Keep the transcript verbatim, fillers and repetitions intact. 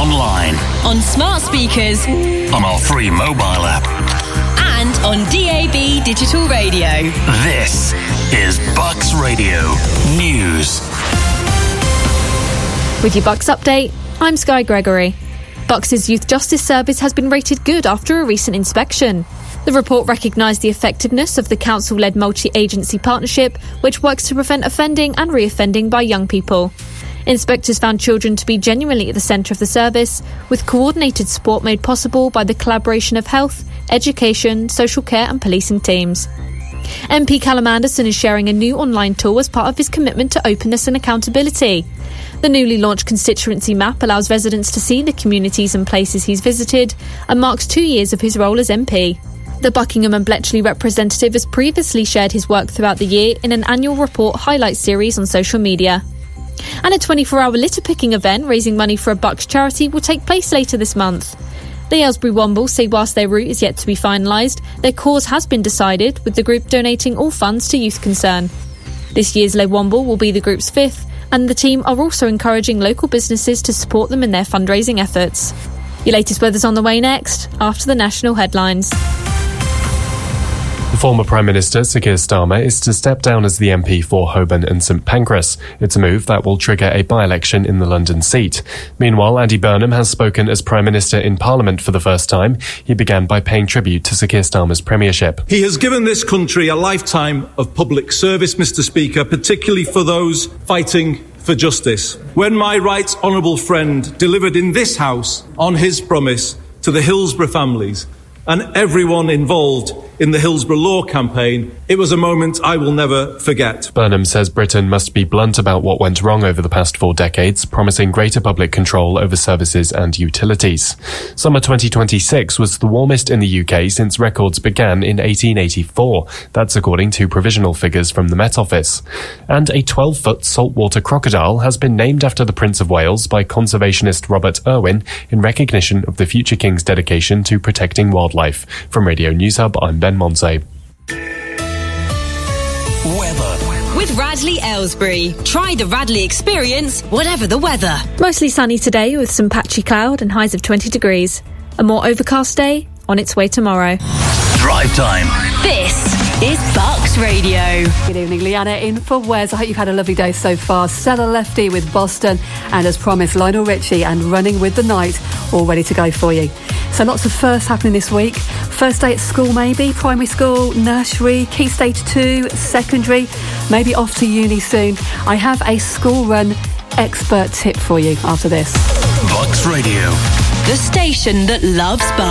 online, on smart speakers, on our free mobile app, and on D A B digital radio. This is Bucks Radio News. With your Bucks update, I'm Sky Gregory. Bucks' Youth Justice Service has been rated good after a recent inspection. The report recognised the effectiveness of the council-led multi-agency partnership, which works to prevent offending and reoffending by young people. Inspectors found children to be genuinely at the centre of the service, with coordinated support made possible by the collaboration of health, education, social care and policing teams. M P Callum Anderson is sharing a new online tool as part of his commitment to openness and accountability. The newly launched constituency map allows residents to see the communities and places he's visited and marks two years of his role as M P. The Buckingham and Bletchley representative has previously shared his work throughout the year in an annual report highlight series on social media. And a twenty-four hour litter picking event raising money for a Bucks charity will take place later this month. The Aylesbury Womble say whilst their route is yet to be finalised, their cause has been decided, with the group donating all funds to Youth Concern. This year's Le Womble will be the group's fifth, and the team are also encouraging local businesses to support them in their fundraising efforts. Your latest weather's on the way next, after the national headlines. The former Prime Minister, Sir Keir Starmer, is to step down as the M P for Holborn and St Pancras. It's a move that will trigger a by-election in the London seat. Meanwhile, Andy Burnham has spoken as Prime Minister in Parliament for the first time. He began by paying tribute to Sir Keir Starmer's premiership. He has given this country a lifetime of public service, Mister Speaker, particularly for those fighting for justice. When my right honourable friend delivered in this House on his promise to the Hillsborough families and everyone involved in the Hillsborough Law campaign, it was a moment I will never forget. Burnham says Britain must be blunt about what went wrong over the past four decades, promising greater public control over services and utilities. Summer twenty twenty-six was the warmest in the U K since records began in eighteen eighty-four. That's according to provisional figures from the Met Office. And a twelve foot saltwater crocodile has been named after the Prince of Wales by conservationist Robert Irwin in recognition of the future King's dedication to protecting wildlife. From Radio News Hub, I'm Ben Monsey. Weather. With Radley Aylesbury. Try the Radley experience, whatever the weather. Mostly sunny today with some patchy cloud and highs of twenty degrees. A more overcast day on its way tomorrow. Drive time. This is Bucks Radio. Good evening, Leanna in for Wes. I hope you've had a lovely day so far. Stella Lefty with Boston, and as promised, Lionel Richie and Running with the Night, all ready to go for you. So lots of firsts happening this week. First day at school maybe, primary school, nursery, key stage two, secondary, maybe off to uni soon. I have a school run expert tip for you after this. Bucks Radio. The station that loves Bucks.